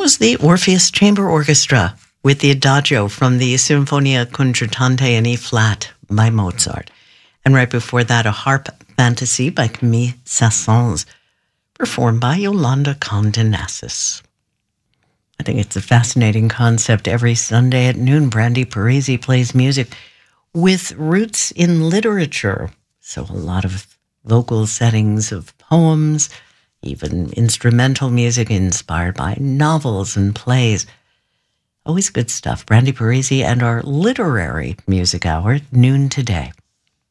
was the Orpheus Chamber Orchestra with the Adagio from the Sinfonia Concertante in E-flat by Mozart. And right before that, a harp fantasy by Camille Saint-Saëns, performed by Yolanda Condé I think it's a fascinating concept. Every Sunday at noon, Brandy Parisi plays music with roots in literature. So a lot of vocal settings of poems, even instrumental music inspired by novels and plays. Always good stuff. Brandy Parisi and our literary music hour, noon today.